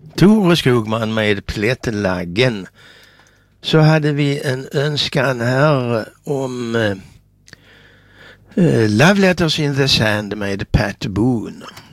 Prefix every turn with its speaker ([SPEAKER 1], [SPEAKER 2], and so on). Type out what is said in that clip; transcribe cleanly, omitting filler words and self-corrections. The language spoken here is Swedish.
[SPEAKER 1] Tore Skogman med Plättelaggen. Så hade vi en önskan här om Love Letters in the Sand med Pat Boone.